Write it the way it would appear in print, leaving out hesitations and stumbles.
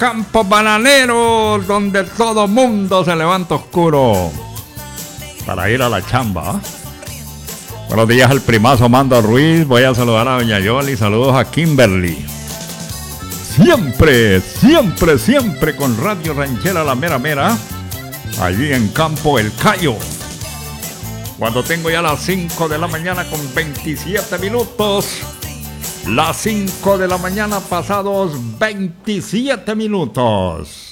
campos bananeros donde todo mundo se levanta oscuro para ir a la chamba. Buenos días al primazo Mando Ruiz. Voy a saludar a doña Yoli. Saludos a Kimberly. Siempre con Radio Ranchera La Mera Mera, allí en Campo El Cayo. Cuando tengo ya las 5 de la mañana con 27 minutos. Las 5 de la mañana pasados 27 minutos.